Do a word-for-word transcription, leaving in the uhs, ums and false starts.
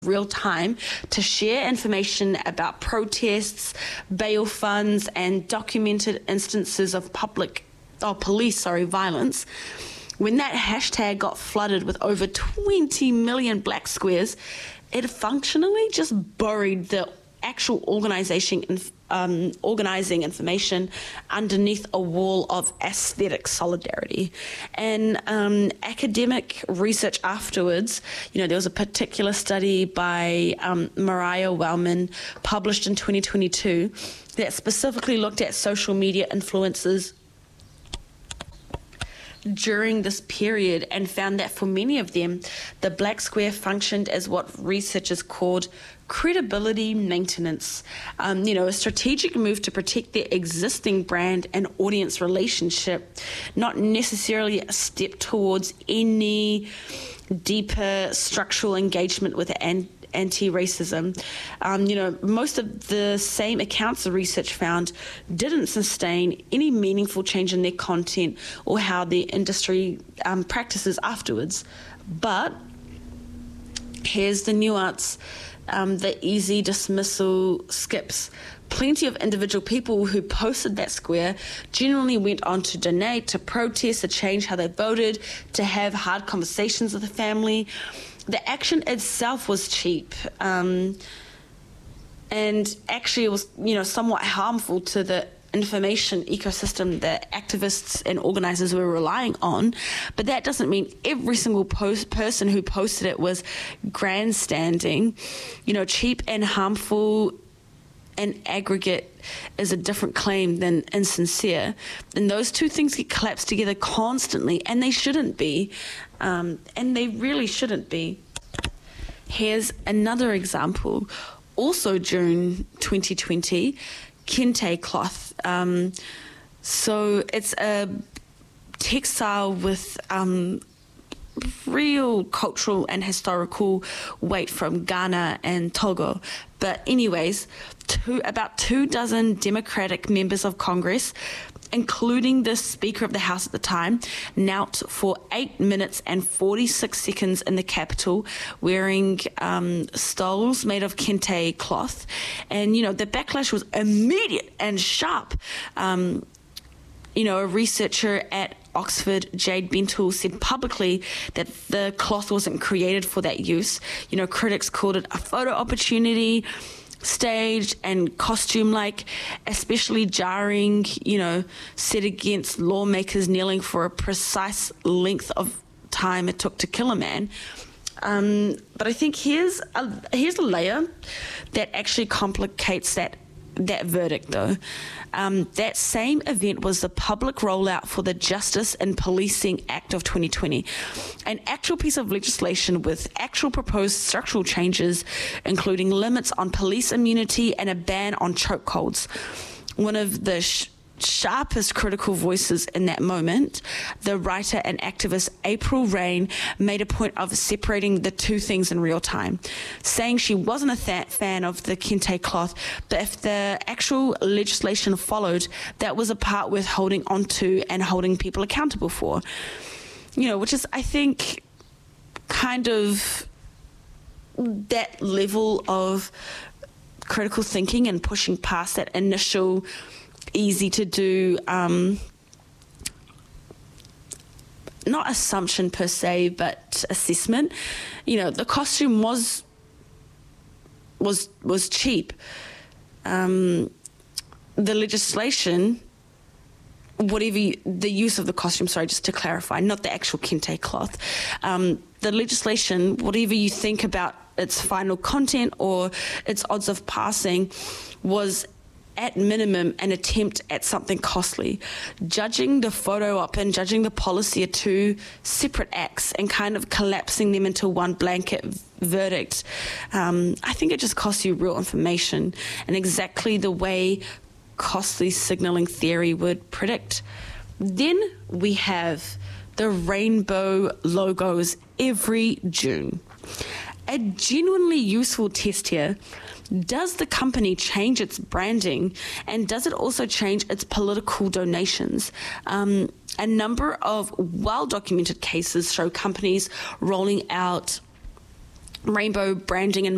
real time to share information about protests, bail funds, and documented instances of public, or police, sorry, violence. When that hashtag got flooded with over twenty million black squares, it functionally just buried the actual organization, um, organizing information underneath a wall of aesthetic solidarity. And um, academic research afterwards, you know, there was a particular study by um, Mariah Wellman published in twenty twenty-two that specifically looked at social media influencers during this period and found that for many of them, the black square functioned as what researchers called credibility maintenance, um, you know, a strategic move to protect their existing brand and audience relationship, not necessarily a step towards any deeper structural engagement with an anti-racism. Um, you know, most of the same accounts the research found didn't sustain any meaningful change in their content or how the industry um, practices afterwards. But here's the nuance. Um, the easy dismissal skips. Plenty of individual people who posted that square genuinely went on to donate, to protest, to change how they voted, to have hard conversations with the family. The action itself was cheap, um, and actually it was, you know, somewhat harmful to the information ecosystem that activists and organizers were relying on. But that doesn't mean every single post person who posted it was grandstanding. You know, cheap and harmful and aggregate is a different claim than insincere. And those two things get collapsed together constantly, and they shouldn't be. Um, and they really shouldn't be. Here's another example. Also June twenty twenty, kente cloth. Um, so it's a textile with um, real cultural and historical weight from Ghana and Togo. But anyways, two, about two dozen Democratic members of Congress, including the Speaker of the House at the time, knelt for eight minutes and forty-six seconds in the Capitol wearing um, stoles made of kente cloth. And, you know, the backlash was immediate and sharp. Um, you know, a researcher at Oxford, Jade Bentel, said publicly that the cloth wasn't created for that use. You know, critics called it a photo opportunity, staged and costume-like, especially jarring, you know, set against lawmakers kneeling for a precise length of time it took to kill a man. Um, but I think here's a, here's a layer that actually complicates that that verdict, though. Um, that same event was the public rollout for the Justice and Policing Act of twenty twenty, an actual piece of legislation with actual proposed structural changes, including limits on police immunity and a ban on chokeholds. One of the sh- sharpest critical voices in that moment, the writer and activist April Rain, made a point of separating the two things in real time, saying she wasn't a th- fan of the kente cloth, but if the actual legislation followed, that was a part worth holding onto and holding people accountable for. You know, which is, I think, kind of that level of critical thinking and pushing past that initial easy to do, um, not assumption per se, but assessment. You know, the costume was was was cheap. Um, the legislation, whatever you, the use of the costume, sorry, just to clarify, not the actual kente cloth. Um, the legislation, whatever you think about its final content or its odds of passing, was at minimum an attempt at something costly. Judging the photo op and judging the policy are two separate acts and kind of collapsing them into one blanket verdict. Um, I think it just costs you real information and exactly the way costly signalling theory would predict. Then we have the rainbow logos every June. A genuinely useful test here. Does the company change its branding, and does it also change its political donations? Um, a number of well-documented cases show companies rolling out rainbow branding and